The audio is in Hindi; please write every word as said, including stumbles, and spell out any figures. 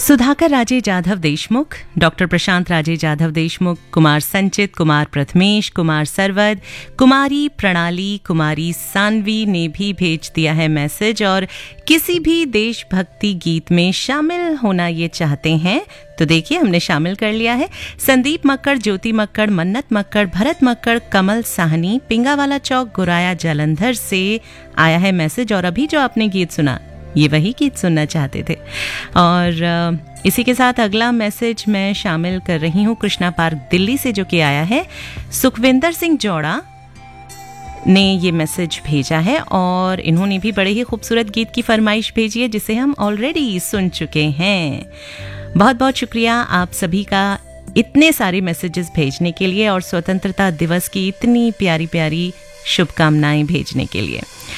सुधाकर राजे जाधव देशमुख, डॉक्टर प्रशांत राजे जाधव देशमुख, कुमार संचित, कुमार प्रथमेश, कुमार सरवद, कुमारी प्रणाली, कुमारी सानवी ने भी भेज दिया है मैसेज और किसी भी देशभक्ति गीत में शामिल होना ये चाहते हैं तो देखिए हमने शामिल कर लिया है। संदीप मक्कड़, ज्योति मक्कड़, मन्नत मक्कड़, भरत मक्कड़, कमल साहनी, पिंगावाला चौक, गुराया जालंधर से आया है मैसेज और अभी जो आपने गीत सुना ये वही गीत सुनना चाहते थे। और इसी के साथ अगला मैसेज मैं शामिल कर रही हूँ कृष्णा पार्क दिल्ली से, जो कि आया है सुखविंदर सिंह जौड़ा ने ये मैसेज भेजा है और इन्होंने भी बड़े ही खूबसूरत गीत की फरमाइश भेजी है जिसे हम ऑलरेडी सुन चुके हैं। बहुत बहुत शुक्रिया आप सभी का इतने सारे मैसेजेस भेजने के लिए और स्वतंत्रता दिवस की इतनी प्यारी प्यारी शुभकामनाएं भेजने के लिए।